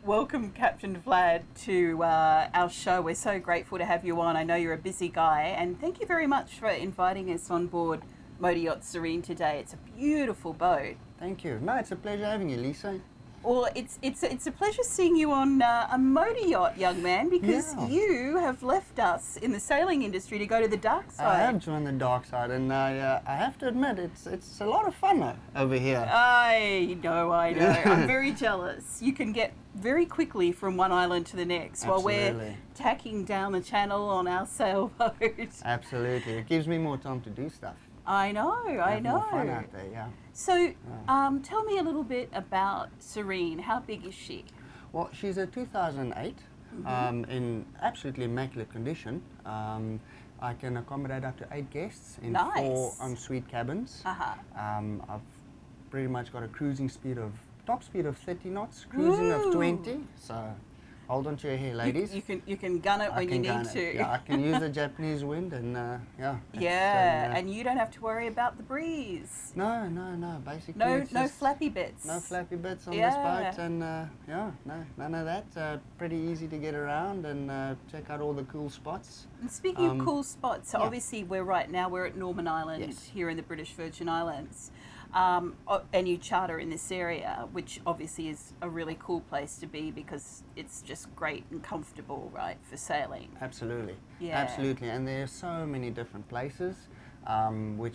Welcome, Captain Vlad, to our show. We're so grateful to have you on. I know you're a busy guy, and thank you very much for inviting us on board Motor Yacht Serene today. It's a beautiful boat. Thank you. No, it's a pleasure having you, Lisa. Well, it's a pleasure seeing you on a motor yacht, young man, because Yeah. you have left us in the sailing industry to go to the dark side. I have joined the dark side, and I have to admit, it's a lot of fun over here. I know. I'm very jealous. You can get very quickly from one island to the next while we're Absolutely. tacking down the channel on our sailboat. Absolutely. It gives me more time to do stuff. I know. Have more fun out there, yeah. So, tell me a little bit about Serene. How big is she? Well, she's a 2008, in absolutely immaculate condition. I can accommodate up to 8 guests in Nice. 4 ensuite cabins. Uh-huh. I've pretty much got a cruising speed of, top speed of 30 knots, cruising Woo. of 20. So hold on to your hair, ladies. You can gun it I when you can need gun to. it. Yeah, I can use the Japanese wind, and yeah. Yeah, and you don't have to worry about the breeze. no. Basically, No, it's no just flappy bits. no flappy bits on Yeah. this boat, and yeah, no, none of that. Pretty easy to get around and check out all the cool spots. And speaking of cool spots, so yeah. obviously we're at Norman Island Yes. here in the British Virgin Islands, and you charter in this area, which obviously is a really cool place to be because it's just great and comfortable, right, for sailing. Absolutely, Yeah. absolutely, and there are so many different places, which